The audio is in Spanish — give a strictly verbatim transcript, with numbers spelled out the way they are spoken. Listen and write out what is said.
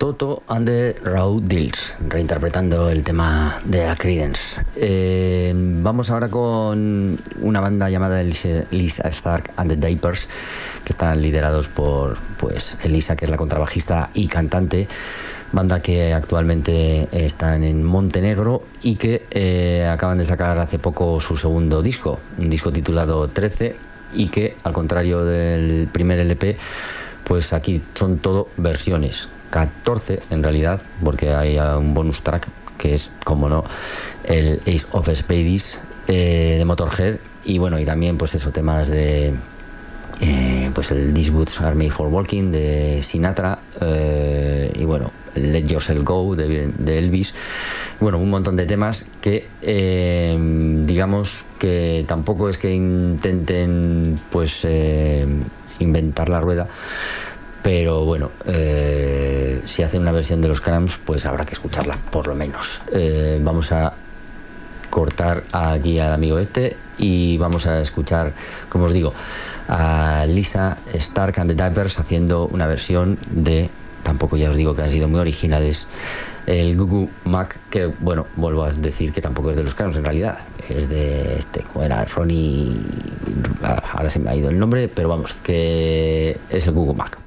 Toto and the Raw Deals, reinterpretando el tema de la Creedence. Eh, vamos ahora con una banda llamada Lisa Stark and the Diapers, que están liderados por pues Elisa, que es la contrabajista y cantante, banda que actualmente están en Montenegro y que eh, acaban de sacar hace poco su segundo disco, un disco titulado trece, y que, al contrario del primer L P, pues aquí son todo versiones, catorce en realidad, porque hay un bonus track que es, como no, el Ace of Spades eh, de Motorhead, y bueno, y también pues eso, temas de eh, pues el These Boots Are Made for Walking de Sinatra, eh, y bueno, Let Yourself Go de, de Elvis. Bueno, un montón de temas que eh, digamos que tampoco es que intenten pues eh, inventar la rueda, pero bueno, eh, si hacen una versión de los Cramps, pues habrá que escucharla, por lo menos. Eh, vamos a cortar aquí al amigo este y vamos a escuchar, como os digo, a Lisa Stark and the Diapers haciendo una versión de, tampoco ya os digo que han sido muy originales, el Goo Goo Mac, que bueno, vuelvo a decir que tampoco es de los Cramps en realidad, es de este, como era, Ronnie, ahora se me ha ido el nombre, pero vamos, que es el Goo Goo Mac.